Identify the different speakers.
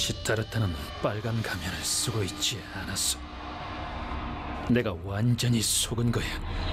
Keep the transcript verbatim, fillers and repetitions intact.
Speaker 1: 시타르타는 빨간 가면을 쓰고 있지 않았어. 내가 완전히 속은 거야.